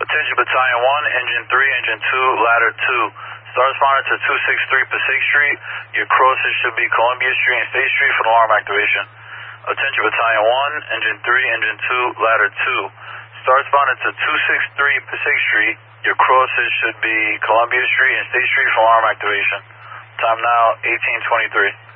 Attention Battalion 1, Engine 3, Engine 2, Ladder 2. Star responder to 263 Passaic Street. Your crosses should be Columbia Street and State Street for alarm activation. Attention Battalion 1, Engine 3, Engine 2, Ladder 2. Star responder to 263 Passaic Street. Your crosses should be Columbia Street and State Street for alarm activation. Time now, 18:23.